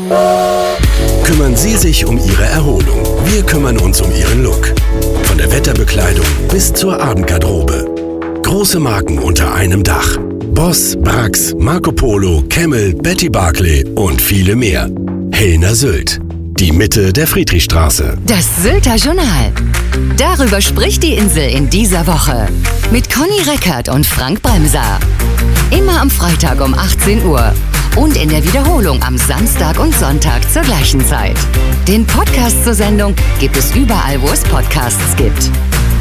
Kümmern Sie sich um Ihre Erholung. Wir kümmern uns um Ihren Look. Von der Wetterbekleidung bis zur Abendgarderobe. Große Marken unter einem Dach. Boss, Brax, Marco Polo, Camel, Betty Barclay und viele mehr. Hellner Sylt. Die Mitte der Friedrichstraße. Das Sylter Journal. Darüber spricht die Insel in dieser Woche. Mit Conny Reckert und Frank Bremser. Immer am Freitag um 18 Uhr. Und in der Wiederholung am Samstag und Sonntag zur gleichen Zeit. Den Podcast zur Sendung gibt es überall, wo es Podcasts gibt.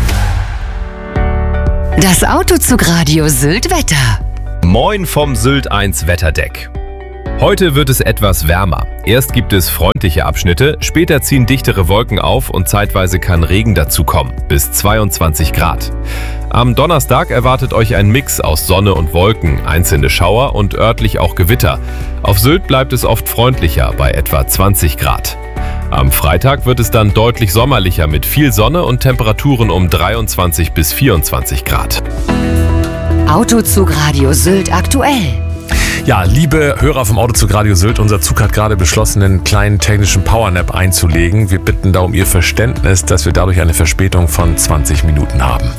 Das Autozugradio Sylt Wetter. Moin vom Sylt 1 Wetterdeck. Heute wird es etwas wärmer. Erst gibt es freundliche Abschnitte, später ziehen dichtere Wolken auf und zeitweise kann Regen dazukommen, bis 22 Grad. Am Donnerstag erwartet euch ein Mix aus Sonne und Wolken, einzelne Schauer und örtlich auch Gewitter. Auf Sylt bleibt es oft freundlicher, bei etwa 20 Grad. Am Freitag wird es dann deutlich sommerlicher mit viel Sonne und Temperaturen um 23 bis 24 Grad. Autozugradio Sylt aktuell. Ja, liebe Hörer vom Autozugradio Sylt, unser Zug hat gerade beschlossen, einen kleinen technischen Powernap einzulegen. Wir bitten da um Ihr Verständnis, dass wir dadurch eine Verspätung von 20 Minuten haben.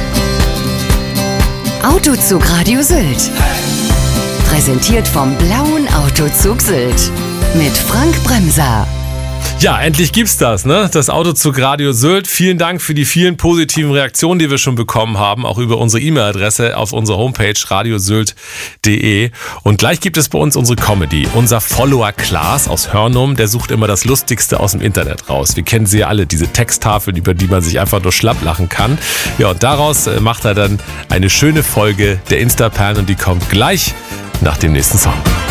Autozugradio Sylt. Präsentiert vom blauen Autozug Sylt. Mit Frank Bremser. Ja, endlich gibt's das, ne? Das Autozugradio Sylt. Vielen Dank für die vielen positiven Reaktionen, die wir schon bekommen haben, auch über unsere E-Mail-Adresse auf unserer Homepage radiosylt.de. Und gleich gibt es bei uns unsere Comedy. Unser Follower Klaas aus Hörnum, der sucht immer das Lustigste aus dem Internet raus. Wir kennen sie ja alle, diese Texttafeln, über die man sich einfach nur schlapp lachen kann. Ja, und daraus macht er dann eine schöne Folge der Instaperlen und die kommt gleich nach dem nächsten Song.